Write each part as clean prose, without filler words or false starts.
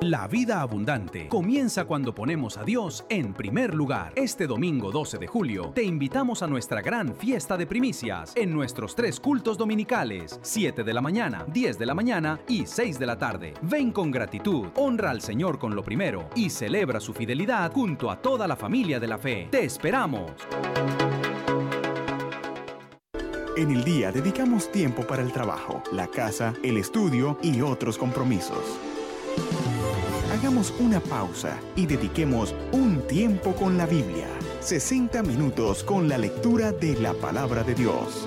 La vida abundante comienza cuando ponemos a Dios en primer lugar. Este domingo 12 de julio te invitamos a nuestra gran fiesta de primicias en nuestros 3 cultos dominicales, 7 de la mañana, 10 de la mañana y 6 de la tarde. Ven con gratitud, honra al Señor con lo primero y celebra su fidelidad junto a toda la familia de la fe. ¡Te esperamos! En el día dedicamos tiempo para el trabajo, la casa, el estudio y otros compromisos. Hagamos una pausa y dediquemos un tiempo con la Biblia. 60 minutos con la lectura de la Palabra de Dios.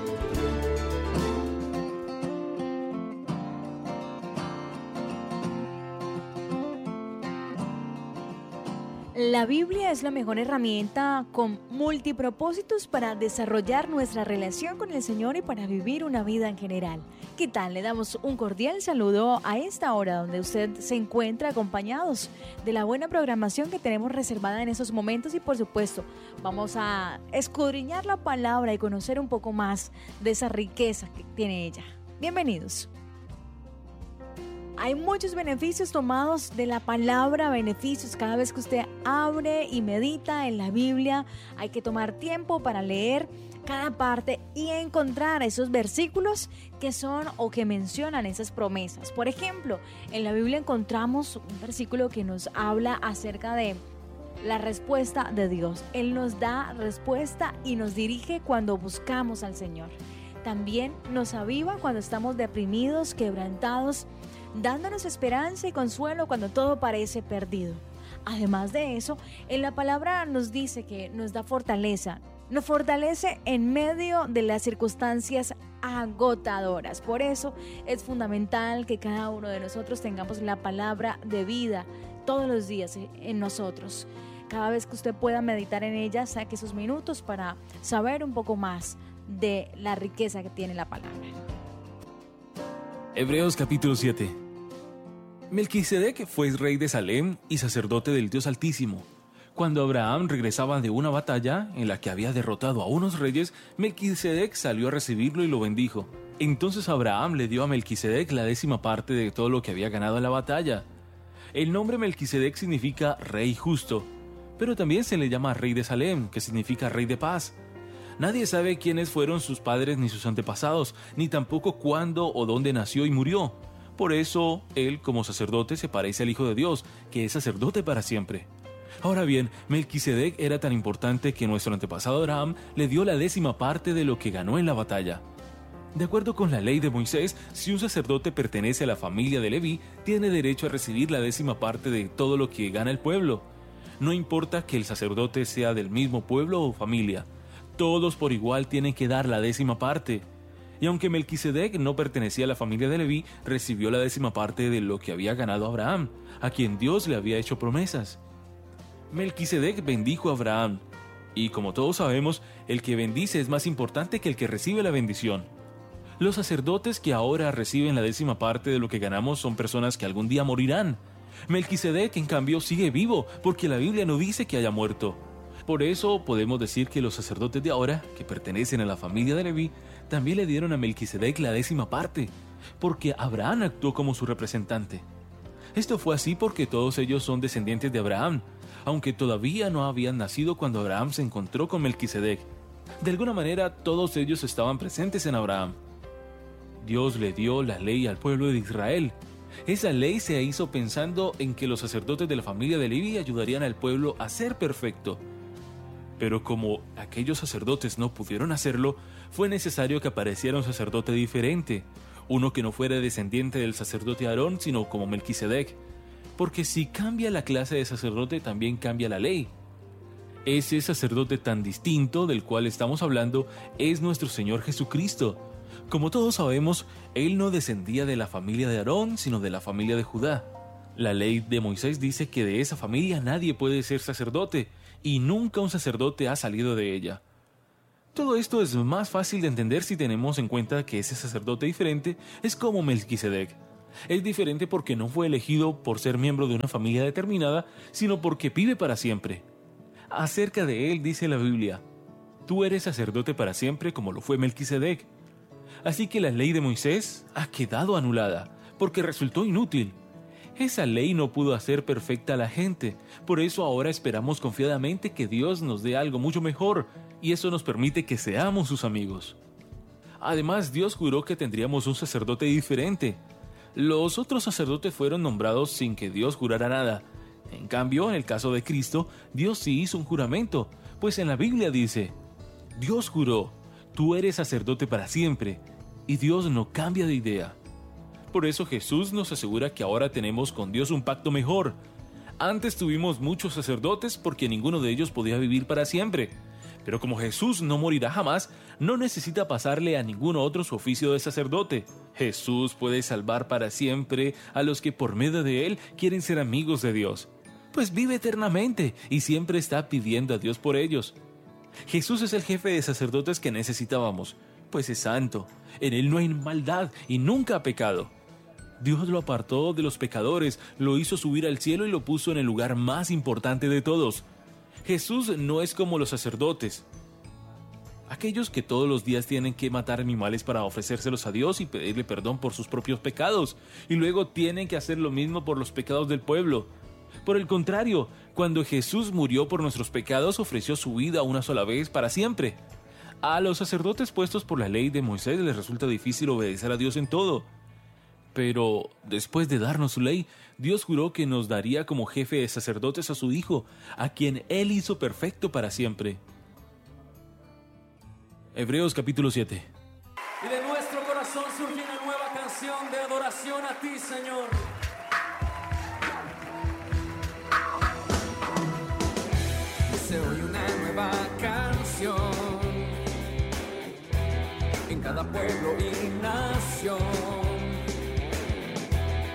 La Biblia es la mejor herramienta con multipropósitos para desarrollar nuestra relación con el Señor y para vivir una vida en general. ¿Qué tal? Le damos un cordial saludo a esta hora donde usted se encuentra acompañados de la buena programación que tenemos reservada en esos momentos y por supuesto vamos a escudriñar la palabra y conocer un poco más de esa riqueza que tiene ella. Bienvenidos. Hay muchos beneficios tomados de la palabra, beneficios cada vez que usted abre y medita en la Biblia. Hay que tomar tiempo para leer cada parte y encontrar esos versículos que son o que mencionan esas promesas. Por ejemplo, en la Biblia encontramos un versículo que nos habla acerca de la respuesta de Dios. Él nos da respuesta y nos dirige cuando buscamos al Señor. También nos aviva cuando estamos deprimidos, quebrantados, dándonos esperanza y consuelo cuando todo parece perdido. Además de eso, en la palabra nos dice que nos da fortaleza. Nos fortalece en medio de las circunstancias agotadoras. Por eso es fundamental que cada uno de nosotros tengamos la palabra de vida todos los días en nosotros. Cada vez que usted pueda meditar en ella, saque esos minutos para saber un poco más de la riqueza que tiene la palabra. Hebreos capítulo 7. Melquisedec fue rey de Salem y sacerdote del Dios Altísimo. Cuando Abraham regresaba de una batalla en la que había derrotado a unos reyes, Melquisedec salió a recibirlo y lo bendijo. Entonces Abraham le dio a Melquisedec la 10ª parte de todo lo que había ganado en la batalla. El nombre Melquisedec significa rey justo, pero también se le llama rey de Salem, que significa rey de paz. Nadie sabe quiénes fueron sus padres ni sus antepasados, ni tampoco cuándo o dónde nació y murió. Por eso, él como sacerdote se parece al Hijo de Dios, que es sacerdote para siempre. Ahora bien, Melquisedec era tan importante que nuestro antepasado Abraham le dio la 10ª parte de lo que ganó en la batalla. De acuerdo con la ley de Moisés, si un sacerdote pertenece a la familia de Leví, tiene derecho a recibir la 10ª parte de todo lo que gana el pueblo. No importa que el sacerdote sea del mismo pueblo o familia. Todos por igual tienen que dar la 10ª parte. Y aunque Melquisedec no pertenecía a la familia de Leví, recibió la 10ª parte de lo que había ganado Abraham, a quien Dios le había hecho promesas. Melquisedec bendijo a Abraham, y como todos sabemos, el que bendice es más importante que el que recibe la bendición. Los sacerdotes que ahora reciben la 10ª parte de lo que ganamos son personas que algún día morirán. Melquisedec, en cambio, sigue vivo, porque la Biblia no dice que haya muerto. Por eso podemos decir que los sacerdotes de ahora, que pertenecen a la familia de Leví, también le dieron a Melquisedec la 10ª parte, porque Abraham actuó como su representante. Esto fue así porque todos ellos son descendientes de Abraham, aunque todavía no habían nacido cuando Abraham se encontró con Melquisedec. De alguna manera, todos ellos estaban presentes en Abraham. Dios le dio la ley al pueblo de Israel. Esa ley se hizo pensando en que los sacerdotes de la familia de Leví ayudarían al pueblo a ser perfecto. Pero como aquellos sacerdotes no pudieron hacerlo, fue necesario que apareciera un sacerdote diferente, uno que no fuera descendiente del sacerdote Aarón, sino como Melquisedec, porque si cambia la clase de sacerdote, también cambia la ley. Ese sacerdote tan distinto del cual estamos hablando es nuestro Señor Jesucristo. Como todos sabemos, Él no descendía de la familia de Aarón, sino de la familia de Judá. La ley de Moisés dice que de esa familia nadie puede ser sacerdote, y nunca un sacerdote ha salido de ella. Todo esto es más fácil de entender si tenemos en cuenta que ese sacerdote diferente es como Melquisedec. Es diferente porque no fue elegido por ser miembro de una familia determinada, sino porque vive para siempre. Acerca de él dice la Biblia: tú eres sacerdote para siempre como lo fue Melquisedec. Así que la ley de Moisés ha quedado anulada, porque resultó inútil. Esa ley no pudo hacer perfecta a la gente, por eso ahora esperamos confiadamente que Dios nos dé algo mucho mejor, y eso nos permite que seamos sus amigos. Además, Dios juró que tendríamos un sacerdote diferente. Los otros sacerdotes fueron nombrados sin que Dios jurara nada. En cambio, en el caso de Cristo, Dios sí hizo un juramento, pues en la Biblia dice: Dios juró, tú eres sacerdote para siempre, y Dios no cambia de idea. Por eso Jesús nos asegura que ahora tenemos con Dios un pacto mejor. Antes tuvimos muchos sacerdotes porque ninguno de ellos podía vivir para siempre. Pero como Jesús no morirá jamás, no necesita pasarle a ningún otro su oficio de sacerdote. Jesús puede salvar para siempre a los que por medio de él quieren ser amigos de Dios, pues vive eternamente y siempre está pidiendo a Dios por ellos. Jesús es el jefe de sacerdotes que necesitábamos, pues es santo. En él no hay maldad y nunca ha pecado. Dios lo apartó de los pecadores, lo hizo subir al cielo y lo puso en el lugar más importante de todos. Jesús no es como los sacerdotes, aquellos que todos los días tienen que matar animales para ofrecérselos a Dios y pedirle perdón por sus propios pecados, y luego tienen que hacer lo mismo por los pecados del pueblo. Por el contrario, cuando Jesús murió por nuestros pecados, ofreció su vida una sola vez para siempre. A los sacerdotes puestos por la ley de Moisés les resulta difícil obedecer a Dios en todo. Pero después de darnos su ley, Dios juró que nos daría como jefe de sacerdotes a su Hijo, a quien Él hizo perfecto para siempre. Hebreos capítulo 7. Y de nuestro corazón surge una nueva canción de adoración a ti, Señor. Se oye una nueva canción en cada pueblo y nación.